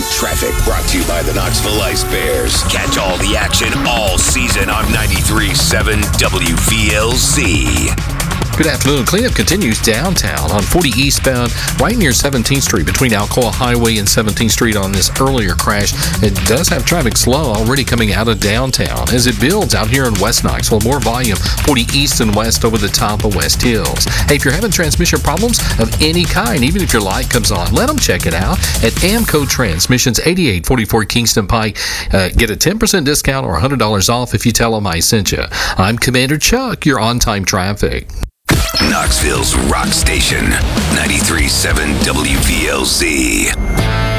Traffic brought to you by the Knoxville Ice Bears. Catch all the action all season on 93.7 WVLZ. Good afternoon. Cleanup continues downtown on 40 eastbound, right near 17th Street, between Alcoa Highway and 17th Street on this earlier crash. It does have traffic slow already coming out of downtown. As it builds out here in West Knoxville, more volume 40 east and west over the top of West Hills. Hey, if you're having transmission problems of any kind, even if your light comes on, let them check it out at Amco Transmissions, 8844 Kingston Pike. Get a 10% discount or $100 off if you tell them I sent you. I'm Commander Chuck, your on-time traffic. Knoxville's rock station, 93.7 WVLZ.